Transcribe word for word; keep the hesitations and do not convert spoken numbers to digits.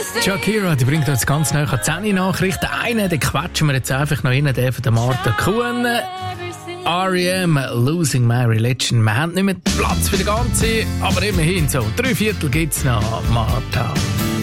Shakira, die bringt uns ganz nahe an zehn Nachrichten. Einen, den quetschen wir jetzt einfach noch rein, den von der Martha Kuhn. R E M, Losing My Religion. Wir haben nicht mehr Platz für die ganze, aber immerhin so. Drei Viertel gibt's noch, Martha.